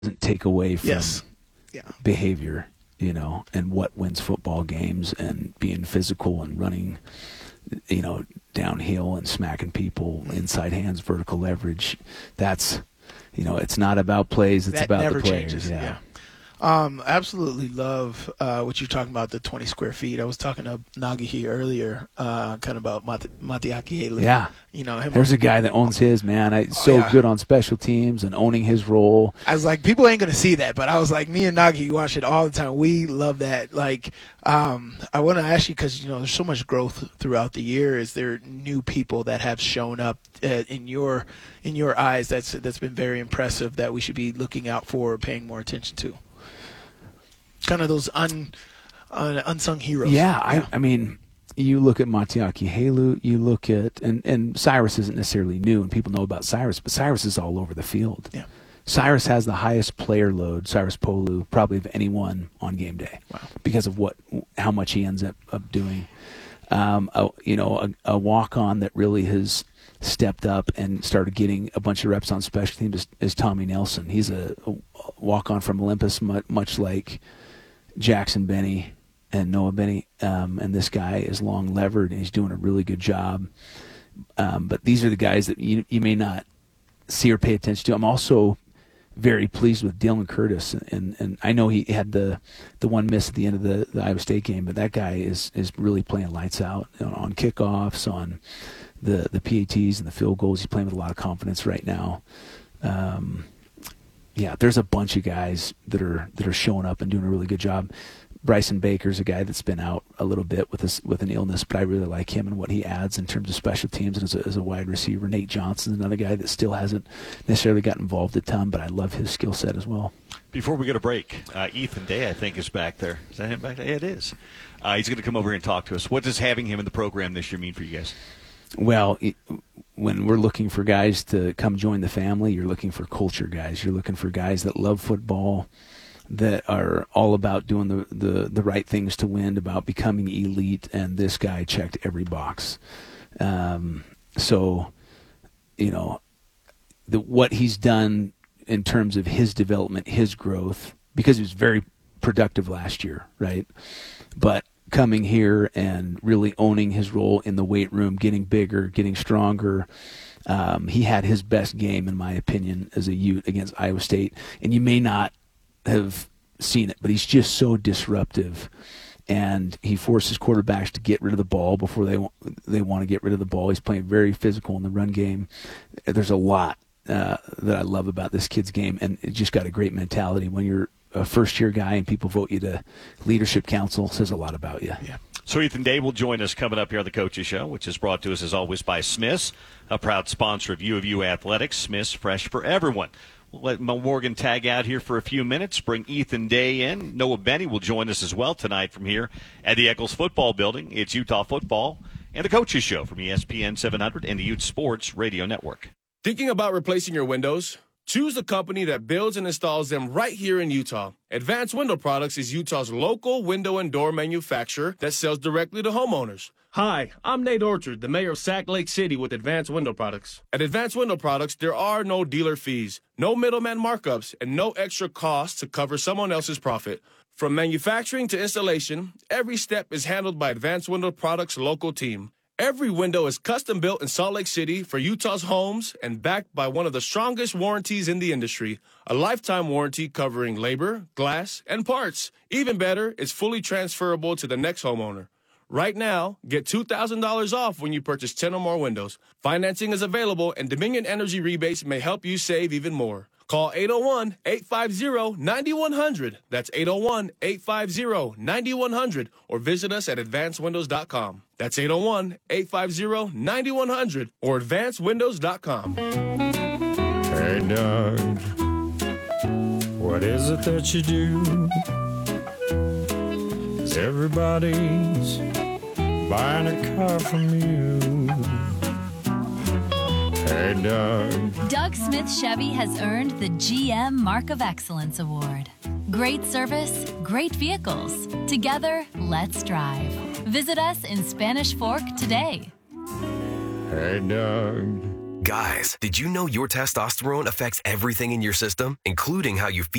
doesn't take away from Yeah. behavior, and what wins football games, and being physical and running, downhill and smacking people, inside hands, vertical leverage. That's, it's not about plays. It's That about never the players. changes. Yeah. Absolutely love what you're talking about, the 20 square feet. I was talking to Nagi earlier, kind of about Matiaki Elu. Yeah. Him. There's a guy that owns his, man. Good on special teams and owning his role. I was like, people ain't going to see that, but I was like, me and Nagi watch it all the time. We love that. Like, I want to ask you, because, there's so much growth throughout the year. Is there new people that have shown up in your eyes that's been very impressive that we should be looking out for or paying more attention to? Kind of those unsung heroes. Yeah. I mean, you look at Matiaki Helu, you look at, and Cyrus isn't necessarily new, and people know about Cyrus, but Cyrus is all over the field. Yeah. Cyrus has the highest player load, Cyrus Polu, probably of anyone on game day. Wow. Because of how much he ends up doing. A walk-on that really has stepped up and started getting a bunch of reps on special teams is Tommy Nelson. He's a walk-on from Olympus, much like Jackson Benny and Noah Benny, and this guy is long levered and he's doing a really good job. But these are the guys that you may not see or pay attention to. I'm also very pleased with Dylan Curtis, and I know he had the one miss at the end of the Iowa State game, but that guy is really playing lights out on kickoffs, on the PATs and the field goals. He's playing with a lot of confidence right now. There's a bunch of guys that are showing up and doing a really good job. Bryson Baker's a guy that's been out a little bit with an illness, but I really like him and what he adds in terms of special teams and as a wide receiver. Nate Johnson's another guy that still hasn't necessarily gotten involved a ton, but I love his skill set as well. Before we go to break, Ethan Day, I think, is back there. Is that him back there? Yeah, it is. He's going to come over here and talk to us. What does having him in the program this year mean for you guys? Well, when we're looking for guys to come join the family, you're looking for culture guys. You're looking for guys that love football, that are all about doing the right things to win, about becoming elite, and this guy checked every box. What he's done in terms of his development, his growth, because he was very productive last year, right? But coming here and really owning his role in the weight room, getting bigger, getting stronger. He had his best game, in my opinion, as a Ute against Iowa State. And you may not have seen it, but he's just so disruptive. And he forces quarterbacks to get rid of the ball before they want to get rid of the ball. He's playing very physical in the run game. There's a lot that I love about this kid's game, and it just got a great mentality. When you're a first-year guy and people vote you to leadership council, says a lot about you. Yeah. So Ethan Day will join us coming up here on the Coaches Show, which is brought to us, as always, by Smith's, a proud sponsor of U of U Athletics. Smith's, fresh for everyone. We'll let Morgan tag out here for a few minutes, bring Ethan Day in. Noah Benny will join us as well tonight from here at the Eccles Football Building. It's Utah Football and the Coaches Show from ESPN 700 and the Ute Sports Radio Network. Thinking about replacing your windows? Choose the company that builds and installs them right here in Utah. Advanced Window Products is Utah's local window and door manufacturer that sells directly to homeowners. Hi, I'm Nate Orchard, the mayor of Sac Lake City with Advanced Window Products. At Advanced Window Products, there are no dealer fees, no middleman markups, and no extra costs to cover someone else's profit. From manufacturing to installation, every step is handled by Advanced Window Products' local team. Every window is custom built in Salt Lake City for Utah's homes and backed by one of the strongest warranties in the industry, a lifetime warranty covering labor, glass, and parts. Even better, it's fully transferable to the next homeowner. Right now, get $2,000 off when you purchase 10 or more windows. Financing is available, and Dominion Energy rebates may help you save even more. Call 801-850-9100. That's 801-850-9100. Or visit us at advancedwindows.com. That's 801-850-9100 or advancedwindows.com. Hey, Doug, what is it that you do? 'Cause everybody's buying a car from you. Hey, Doug. Doug Smith Chevy has earned the GM Mark of Excellence Award. Great service, great vehicles. Together, let's drive. Visit us in Spanish Fork today. Hey, Doug. Guys, did you know your testosterone affects everything in your system, including how you feel?